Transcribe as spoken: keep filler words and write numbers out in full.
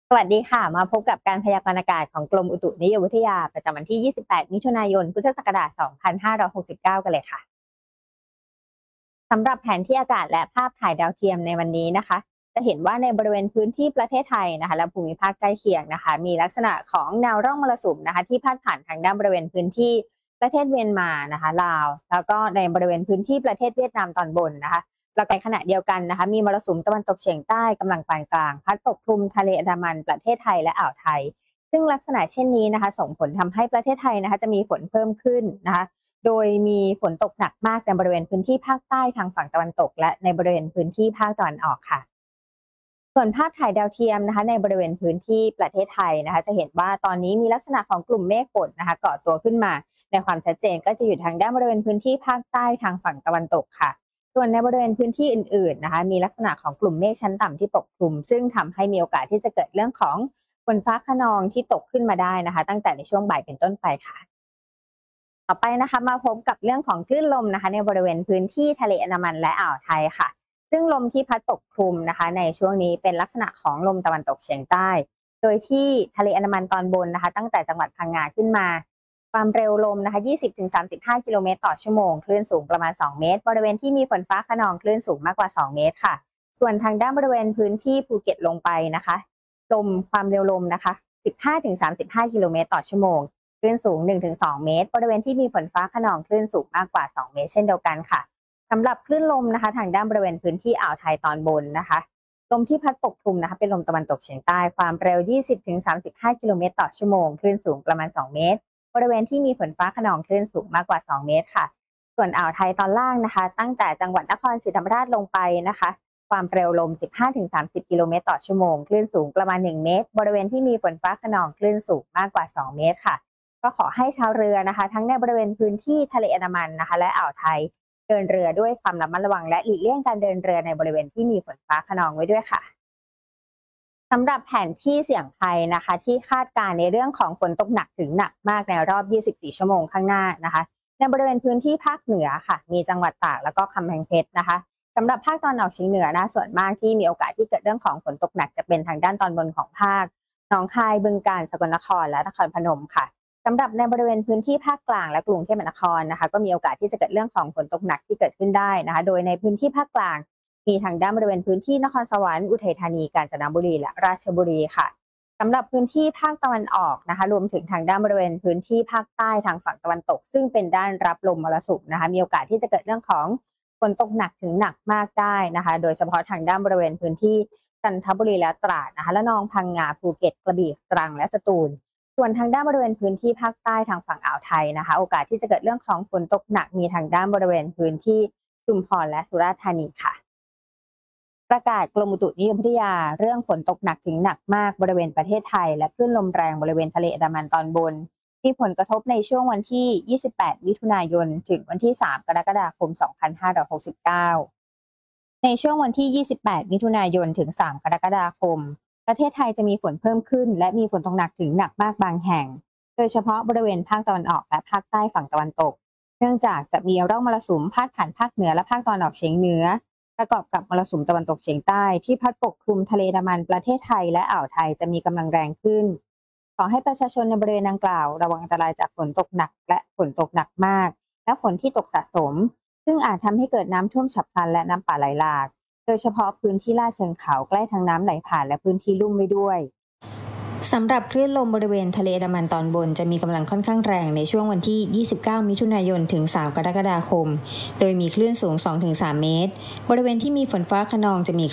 สวัสดีค่ะมาพบกับการพยากรณ์อากาศของกรมอุตุนิยมวิทยาประจำวันที่ ยี่สิบแปด มิถุนายน พุทธศักราช สองพันห้าร้อยหกสิบเก้า กันเลยค่ะสำหรับแผนที่อากาศและภาพถ่ายดาวเทียมในวันนี้นะคะจะเห็นว่าในบริเวณพื้นที่ประเทศไทยนะคะและภูมิภาคใกล้เคียงนะคะมีลักษณะของแนวร่องมรสุมนะคะที่พาดผ่านทางด้านบริเวณพื้นที่ประเทศเมียนมานะคะลาวแล้วก็ในบริเวณพื้นที่ประเทศเวียดนามตอนบนนะคะแล้วในขณะเดียวกันนะคะมีมรสุมตะวันตกเฉียงใต้กำลังปานกลางพัดปกคลุมทะเลอันดามันประเทศไทยและอ่าวไทย ซึ่งลักษณะเช่นนี้นะคะส่งผลทำให้ประเทศไทยนะคะจะมีฝนเพิ่มขึ้นนะคะโดยมีฝนตกหนักมากในบริเวณพื้นที่ภาคใต้ทางฝั่งตะวันตกและในบริเวณพื้นที่ภาคตะวันออกค่ะส่วนภาพถ่ายดาวเทียมนะคะในบริเวณพื้นที่ประเทศไทยนะคะจะเห็นว่าตอนนี้มีลักษณะของกลุ่มเมฆฝนนะคะเกาะตัวขึ้นมาในความชัดเจนก็จะอยู่ทางด้านบริเวณพื้นที่ภาคใต้ทางฝั่งตะวันตกค่ะส่วนในบริเวณพื้นที่อื่นๆนะคะมีลักษณะของกลุ่มเมฆชั้นต่ำที่ปกคลุมซึ่งทำให้มีโอกาสที่จะเกิดเรื่องของ ฝนฟ้าคะนองที่ตกขึ้นมาได้นะคะตั้งแต่ในช่วงบ่ายเป็นต้นไปค่ะต่อไปนะคะมาพบกับเรื่องของคลื่นลมนะคะในบริเวณพื้นที่ทะเลอันดามันและอ่าวไทยค่ะซึ่งลมที่พัดปกคลุมนะคะในช่วงนี้เป็นลักษณะของลมตะวันตกเฉียงใต้โดยที่ทะเลอันดามันตอนบนนะคะตั้งแต่จังหวัดพังงาขึ้นมาความเร็วลมนะคะ ยี่สิบถึงสามสิบห้า กิโลเมตรต่อชั่วโมงคลื่นสูงประมาณสองเมตรบริเวณที่มีฝนฟ้าคะนองคลื่นสูงมากกว่าสองเมตรค่ะส่วนทางด้านบริเวณพื้นที่ภูเก็ตลงไปนะคะลมความเร็วลมนะคะ สิบห้าถึงสามสิบห้า กิโลเมตรต่อชั่วโมงคลื่นสูง หนึ่งถึงสอง เมตรบริเวณที่มีฝนฟ้าคะนองคลื่นสูงมากกว่าสองเมตรเช่นเดียวกันค่ะสำหรับคลื่นลมนะคะทางด้านบริเวณพื้นที่อ่าวไทยตอนบนนะคะลมที่พัดปกคลุมนะคะเป็นลมตะวันตกเฉียงใต้ความเร็ว ยี่สิบถึงสามสิบห้า กิโลเมตรต่อชั่วโมงคลื่นสูงประมาณสองเมตรบริเวณที่มีฝนฟ้าคะนองคลื่นสูงมากกว่าสองเมตรค่ะส่วนอ่าวไทยตอนล่างนะคะตั้งแต่จังหวัดนครศรีธรรมราชลงไปนะคะความเร็วลม สิบห้าถึงสามสิบ กิโลเมตรต่อชั่วโมงคลื่นสูงประมาณหนึ่งเมตรบริเวณที่มีฝนฟ้าคะนองคลื่นสูงมากกว่าสองเมตรค่ะก็ขอให้ชาวเรือนะคะทั้งในบริเวณพื้นที่ทะเลอันดามันนะคะและอ่าวไทยเดินเรือด้วยความระมัดระวังและหลีกเลี่ยงการเดินเรือในบริเวณที่มีฝนฟ้าคะนองไว้ด้วยค่ะสำหรับแผนที่เสี่ยงภัยนะคะที่คาดการณ์ในเรื่องของฝนตกหนักถึงหนักมากในรอบ ยี่สิบสี่ ชั่วโมงข้างหน้านะคะในบริเวณพื้นที่ภาคเหนือค่ะมีจังหวัดตากแล้วก็กำแพงเพชรนะคะสำหรับภาคตอนออกเฉียงเหนือนะส่วนมากที่มีโอกาสที่เกิดเรื่องของฝนตกหนักจะเป็นทางด้านตอนบนของภาคหนองคายบึงกาฬสกลนครและนครพนมค่ะสำหรับในบริเวณพื้นที่ภาคกลางและกรุงเทพมหานครนะคะก็มีโอกาสที่จะเกิดเรื่องของฝนตกหนักที่เกิดขึ้นได้นะคะโดยในพื้นที่ภาคกลางมีทางด้านบริเวณพื้นที่นครสวรรค์อุทัยธานีกาญจนบุรีและราชบุรีค่ะสำหรับพื้นที่ภาคตะวันออกนะคะรวมถึงทางด้านบริเวณพื้นที่ภาคใต้ทางฝั่งตะวันตกซึ่งเป็นด้านรับลมมรสุมนะคะมีโอกาสที่จะเกิดเรื่องของฝนตกหนักถึงหนักมากได้นะคะโดยเฉพาะทางด้านบริเวณพื้นที่จันทบุรีและตราดนะคะและนองพังงาภูเก็ตกระบี่ตรังและสตูลส่วนทางด้านบริเวณพื้นที่ภาคใต้ทางฝั่งอ่าวไทยนะคะโอกาสที่จะเกิดเรื่องของฝนตกหนักมีทางด้านบริเวณพื้นที่ชุมพรและสุราษฎร์ธานีค่ะ ประกาศกรมอุตุนิยมวิทยาเรื่องฝนตกหนักถึงหนักมากบริเวณประเทศไทยและคลื่นลมแรงบริเวณทะเลอันดามันตอนบนมีผลกระทบในช่วงวันที่ ยี่สิบแปด มิถุนายนถึงวันที่ สาม กรกฎาคม สองพันห้าร้อยหกสิบเก้า ในช่วงวันที่ ยี่สิบแปด มิถุนายนถึง สาม กรกฎาคมประเทศไทยจะมีฝนเพิ่มขึ้นและมีฝนตกหนักถึงหนักมากบางแห่งโดยเฉพาะบริเวณภาคตะวันออกและภาคใต้ฝั่งตะวันตกเนื่องจากจะมีร่องมรสุมพาดผ่านภาคเหนือและภาคตะวันออกเฉียงเหนือ ประกอบกับมรสุมตะวันตกเฉียงใต้ที่พัดปกคลุมทะเลอันดามันประเทศไทยและอ่าวไทยจะมีกำลังแรงขึ้นขอให้ประชาชนในบริเวณดังกล่าวระวังอันตรายจากฝนตกหนักและฝนตกหนักมากและฝนที่ตกสะสมซึ่งอาจทำให้เกิดน้ำท่วมฉับพลันและน้ำป่าไหลหลากโดยเฉพาะพื้นที่ลาดเชิงเขาใกล้ทางน้ำไหลผ่านและพื้นที่ลุ่มไว้ด้วย สำหรับคลื่นลมบริเวณทะเลอันดามันตอนบนจะมีกำลังค่อนข้างแรงในช่วงวันที่ ยี่สิบเก้า มิถุนายนถึง สาม กรกฎาคม โดยมีคลื่นสูง สองถึงสาม เมตร บริเวณที่มีฝนฟ้าคะนองจะมี